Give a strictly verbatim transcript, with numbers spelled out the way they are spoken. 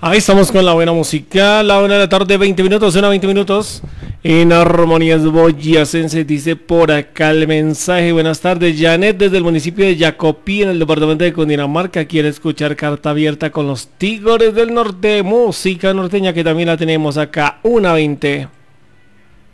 Ahí estamos con la buena música, la una de la tarde, veinte minutos, una veinte minutos. En Armonías Boyacense dice por acá el mensaje. Buenas tardes, Janet desde el municipio de Jacopí, en el departamento de Cundinamarca. Quiere escuchar Carta Abierta con los Tigres del Norte. Música norteña que también la tenemos acá, una veinte.